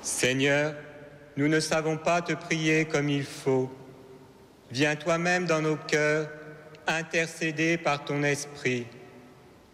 Seigneur, nous ne savons pas te prier comme il faut. Viens toi-même dans nos cœurs, intercéder par ton esprit.